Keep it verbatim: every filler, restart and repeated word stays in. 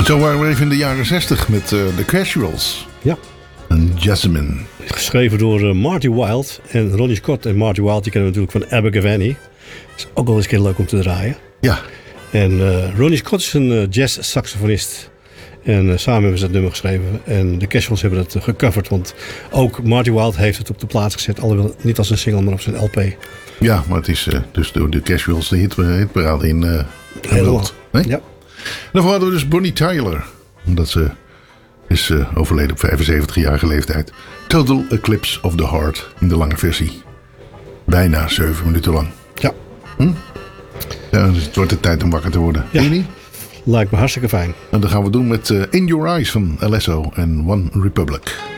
Zo waren we even in de jaren zestig met uh, The Casuals. Ja. En Jasmine. Geschreven door uh, Marty Wilde en Ronnie Scott. En Marty Wilde, die kennen we natuurlijk van Abergavenny. Is ook wel eens een keer leuk om te draaien. Ja. En uh, Ronnie Scott is een uh, jazz-saxofonist. En uh, samen hebben ze dat nummer geschreven. En de Casuals hebben het uh, gecoverd. Want ook Marty Wilde heeft het op de plaats gezet. Alhoewel niet als een single, maar op zijn L P. Ja, maar het is uh, dus door de Casuals de hit, hitparade in uh, Helemaal. Nee? Ja. Daarvoor hadden we dus Bonnie Tyler. Omdat ze is uh, overleden op vijfenzeventigjarige leeftijd. Total Eclipse of the Heart in de lange versie. Bijna zeven minuten lang. Ja. Hm? Ja, dus het wordt de tijd om wakker te worden. Ja. Amy? Lijkt me hartstikke fijn. En dat gaan we doen met uh, In Your Eyes van Alesso en One Republic.